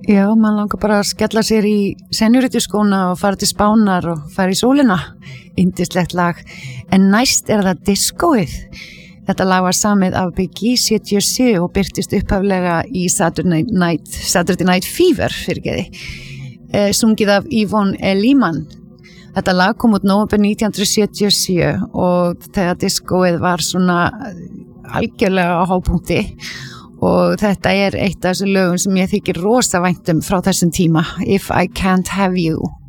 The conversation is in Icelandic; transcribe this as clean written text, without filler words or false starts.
Já, man langar bara að skella sér í seniority-skóna og fara til Spánar og fara í sólina. Yndislegt lag. En næst það diskóið. Þetta lag var samið af Biggie 77 og birtist upphaflega í Saturday Night Fever sungið af Yvonne Elliman. Þetta lag kom út nóvember 1977 og þegar diskóið var svona algjörlega á hápunkti og þetta eitt af þessu lögum sem ég þykir rosa vænt frá þessum tíma, If I Can't Have You.